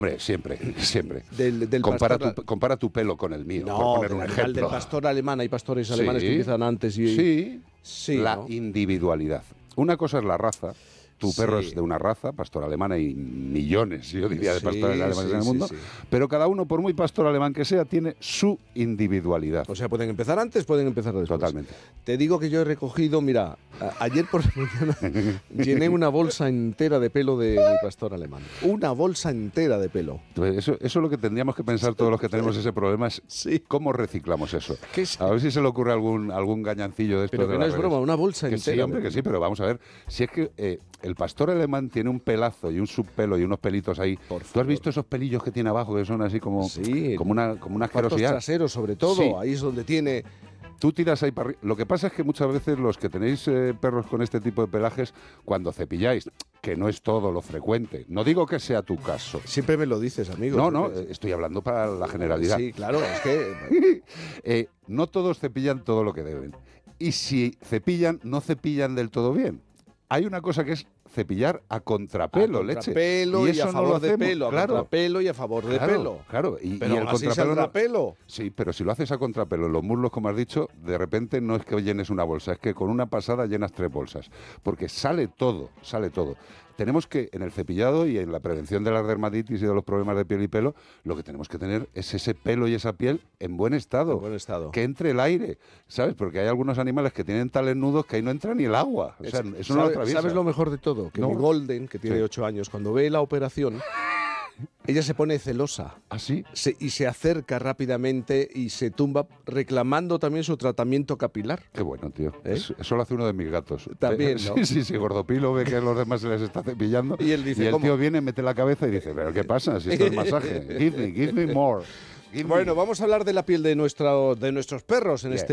Hombre, siempre, siempre. Del pastor... compara tu pelo con el mío, no, por poner un ejemplo. Del pastor alemán, hay pastores alemanes que empiezan antes y... Sí, la ¿no? individualidad. Una cosa es la raza. Tu perro es de una raza, pastor alemana, y millones, yo diría, de pastores alemanes en el mundo, pero cada uno, por muy pastor alemán que sea, tiene su individualidad. O sea, pueden empezar antes, pueden empezar después. Totalmente. Te digo que yo he recogido, mira, ayer por la mañana llené una bolsa entera de pelo de mi pastor alemán. Una bolsa entera de pelo. Eso es lo que tendríamos que pensar todos los que tenemos ese problema, es cómo reciclamos eso. A ver si se le ocurre algún gañancillo de estos. Pero que no es broma, una bolsa que entera. Sí, hombre, que sí, pero vamos a ver, si es que... el pastor alemán tiene un pelazo y un subpelo y unos pelitos ahí. ¿Tú has visto esos pelillos que tiene abajo que son así como una asquerosidad? Traseros, sobre todo, ahí es donde tiene... Tú tiras ahí para arriba. Lo que pasa es que muchas veces los que tenéis perros con este tipo de pelajes, cuando cepilláis, que no es todo lo frecuente, no digo que sea tu caso. Siempre me lo dices, amigo. No, estoy hablando para la generalidad. Sí, claro, es que... no todos cepillan todo lo que deben. Y si cepillan, no cepillan del todo bien. Hay una cosa que es cepillar a contrapelo, leche. Y eso a favor de pelo, claro. A contrapelo y a favor de pelo. Claro, pero y el contrapelo. Sí, pero si lo haces a contrapelo en los muslos, como has dicho, de repente no es que llenes una bolsa, es que con una pasada llenas 3 bolsas. Porque sale todo. Tenemos que, en el cepillado y en la prevención de la dermatitis y de los problemas de piel y pelo, lo que tenemos que tener es ese pelo y esa piel en buen estado. Que entre el aire, ¿sabes? Porque hay algunos animales que tienen tales nudos que ahí no entra ni el agua. O sea, eso no lo atraviesa. ¿Sabes lo mejor de todo? Que mi Golden, que tiene 8 años, cuando ve la operación... Ella se pone celosa. ¿Ah, sí? Y se acerca rápidamente y se tumba reclamando también su tratamiento capilar. Qué bueno, tío. Eso lo hace uno de mis gatos. También, ¿no? Sí, Gordopilo ve que a los demás se les está cepillando. Y él dice, el tío viene, mete la cabeza y dice, ¿pero qué pasa? Si esto es masaje. Give me more. Bueno, vamos a hablar de la piel de nuestros perros en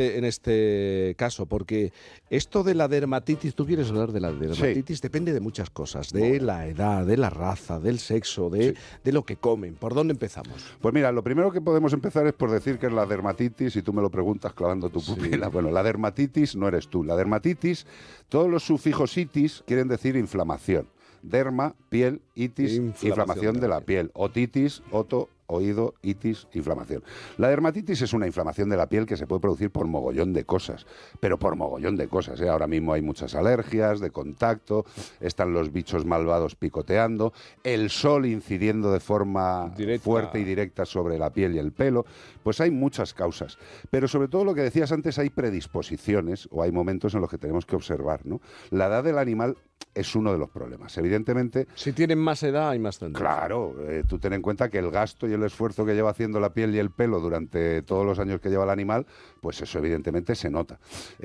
este caso, porque esto de la dermatitis, tú quieres hablar de la dermatitis, depende de muchas cosas, de la edad, de la raza, del sexo, de lo que comen. ¿Por dónde empezamos? Pues mira, lo primero que podemos empezar es por decir que es la dermatitis, y tú me lo preguntas clavando tu pupila. Bueno, la dermatitis no eres tú. La dermatitis, todos los sufijos itis quieren decir inflamación. Derma, piel, itis, inflamación de la piel. Otitis, oto, oído, itis, inflamación. La dermatitis es una inflamación de la piel que se puede producir por mogollón de cosas, pero por mogollón de cosas, ¿eh? Ahora mismo hay muchas alergias de contacto, están los bichos malvados picoteando, el sol incidiendo de forma fuerte y directa sobre la piel y el pelo, pues hay muchas causas. Pero sobre todo lo que decías antes, hay predisposiciones o hay momentos en los que tenemos que observar, ¿no? La edad del animal es uno de los problemas. Evidentemente... Si tienen más edad, hay más tendencia. Claro, tú ten en cuenta que el gasto y el esfuerzo que lleva haciendo la piel y el pelo durante todos los años que lleva el animal, pues eso evidentemente se nota.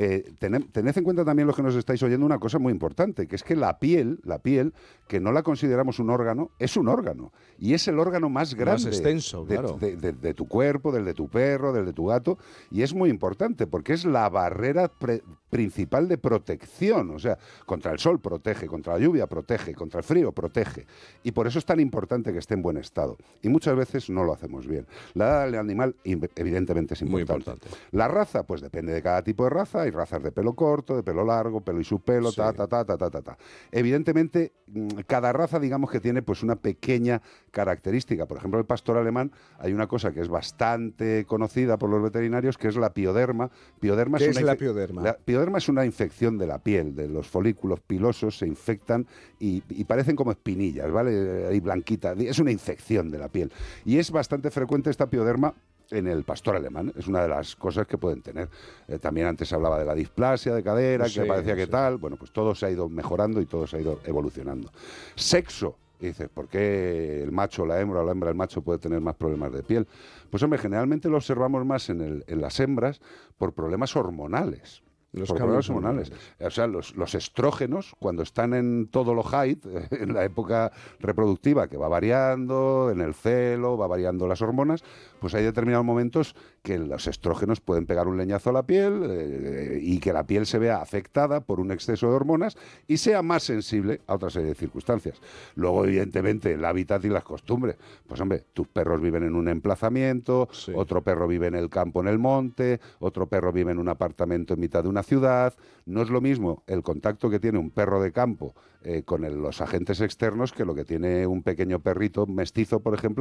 Tened en cuenta también, los que nos estáis oyendo, una cosa muy importante, que es que la piel, que no la consideramos un órgano, es un órgano. Y es el órgano más grande, más extenso, de tu cuerpo, del de tu perro, del de tu gato, y es muy importante porque es la barrera principal de protección. O sea, contra el sol protege, contra la lluvia protege, contra el frío protege. Y por eso es tan importante que esté en buen estado. Y muchas veces no lo hacemos bien. La edad del animal, evidentemente, es importante. Muy importante. La raza, pues depende de cada tipo de raza. Hay razas de pelo corto, de pelo largo, pelo y subpelo, Evidentemente, cada raza, digamos que tiene pues una pequeña característica. Por ejemplo, el pastor alemán, hay una cosa que es bastante conocida por los veterinarios, que es la pioderma. ¿Qué es la pioderma? La pioderma es una infección de la piel, de los folículos pilosos se infectan y parecen como espinillas, ¿vale? Ahí blanquita. Es una infección de la piel. Y es bastante frecuente esta pioderma en el pastor alemán. Es una de las cosas que pueden tener. También antes se hablaba de la displasia de cadera, que parecía que tal. Bueno, pues todo se ha ido mejorando y todo se ha ido evolucionando. Sexo. Y dices, ¿por qué el macho, la hembra o la hembra, el macho puede tener más problemas de piel? Pues hombre, generalmente lo observamos más en las hembras por problemas hormonales. Por problemas hormonales. O sea, los estrógenos, cuando están en todo lo height, en la época reproductiva, que va variando, en el celo, va variando las hormonas, pues hay determinados momentos que los estrógenos pueden pegar un leñazo a la piel y que la piel se vea afectada por un exceso de hormonas y sea más sensible a otra serie de circunstancias. Luego, evidentemente, el hábitat y las costumbres. Pues hombre, tus perros viven en un emplazamiento, otro perro vive en el campo, en el monte, otro perro vive en un apartamento en mitad de una ciudad. No es lo mismo el contacto que tiene un perro de campo con los agentes externos que lo que tiene un pequeño perrito mestizo, por ejemplo,